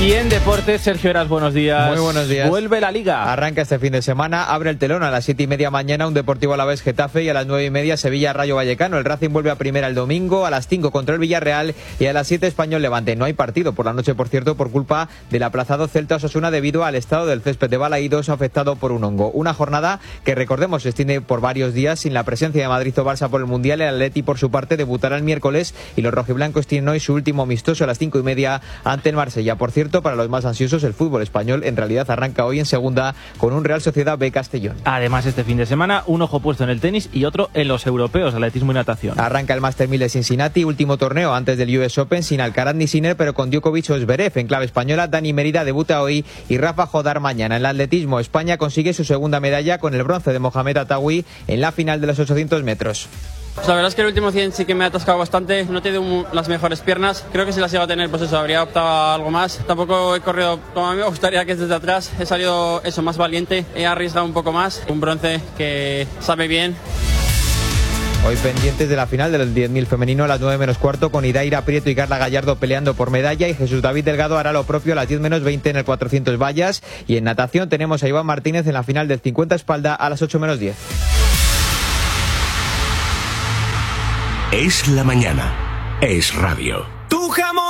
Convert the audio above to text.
Y en deportes, Sergio Heras, buenos días. Muy buenos días. Vuelve la Liga. Arranca este fin de semana, abre el telón a las 7:30 mañana un Deportivo Alavés Getafe y a las 9:30 Sevilla Rayo Vallecano. El Racing vuelve a primera el domingo, a las 5 contra el Villarreal y a las 7 Español Levante. No hay partido por la noche, por cierto, por culpa del aplazado Celta Osasuna debido al estado del césped de Balaídos afectado por un hongo. Una jornada que, recordemos, se extiende por varios días sin la presencia de Madrid o Barça por el Mundial. El Atleti, por su parte, debutará el miércoles y los rojiblancos tienen hoy su último amistoso a las 5:30 ante el Marsella. Por cierto, para los más ansiosos, el fútbol español en realidad arranca hoy en segunda con un Real Sociedad B Castellón. Además, este fin de semana, un ojo puesto en el tenis y otro en los europeos, atletismo y natación. Arranca el Master 1000 de Cincinnati, último torneo antes del US Open, sin Alcaraz ni Sinner, pero con Djokovic o Zverev. En clave española, Dani Mérida debuta hoy y Rafa Jodar mañana. En el atletismo, España consigue su segunda medalla con el bronce de Mohamed Atawi en la final de los 800 metros. Pues la verdad es que el último 100 sí que me ha atascado bastante, no he tenido las mejores piernas, creo que si las iba a tener pues eso, habría optado a algo más. Tampoco he corrido como a mí me gustaría, que es desde atrás, he salido eso más valiente, he arriesgado un poco más, un bronce que sabe bien. Hoy pendientes de la final del 10.000 femenino a las 9 menos cuarto con Idaira Prieto y Carla Gallardo peleando por medalla y Jesús David Delgado hará lo propio a las 10 menos 20 en el 400 vallas y en natación tenemos a Iván Martínez en la final del 50 espalda a las 8 menos 10. Es la mañana. Es radio. Tu jamón.